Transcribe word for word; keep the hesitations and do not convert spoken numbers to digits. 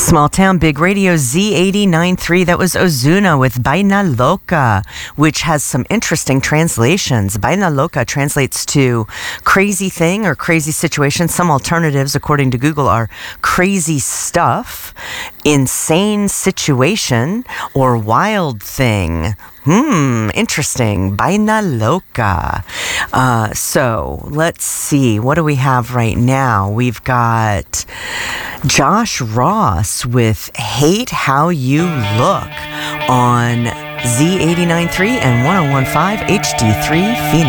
Small Town Big Radio Z eighty-nine point three. That was Ozuna with Baina Loca, which has some interesting translations. Baina Loca translates to crazy thing or crazy situation. Some alternatives, according to Google, are crazy stuff, insane situation, or wild thing. Hmm, interesting. Baina Loca. Uh, so let's see. What do we have right now? We've got Josh Ross with Hate How You Look on Z eighty-nine point three and one oh one point five H D three Phoenix.